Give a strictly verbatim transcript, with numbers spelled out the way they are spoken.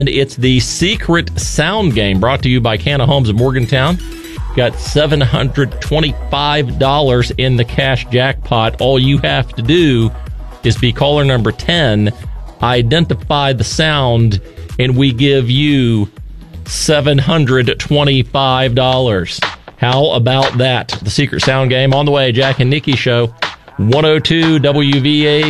And it's the Secret Sound Game, brought to you by Canna Homes of Morgantown. Got seven hundred twenty-five dollars in the cash jackpot. All you have to do is be caller number ten, identify the sound, and we give you seven hundred twenty-five dollars. How about that? The Secret Sound Game on the way. Jack and Nikki Show, one oh two W V A